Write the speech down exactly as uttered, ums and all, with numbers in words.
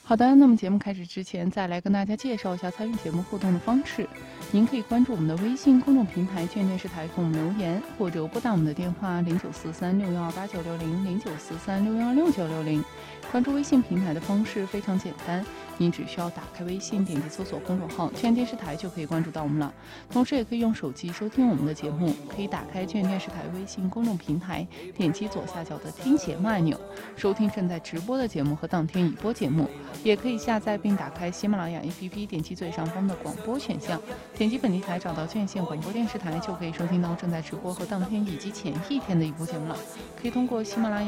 好的，那么节目开始之前，再来跟大家介绍一下参与节目互动的方式。您可以关注我们的微信公众平台“劝电视台”给我们留言，或者拨打我们的电话零九四三六幺二八九六零零九四三六幺六九六零。关注微信平台的方式非常简单，您只需要打开微信，点击搜索公众号“劝电视台”就可以关注到我们了。同时，也可以用手机收听我们的节目，可以打开劝电视台微信公众平台，点击左下角的听节目按钮，收听正在直播的节目和当天已播节目。也可以下载并打开喜马拉雅 A P P， 点击最上方的广播选项，点击本地台找到劝县广播电视台，就可以收听到正在直播和当天以及前一天的一播节目了。可以通过喜马拉雅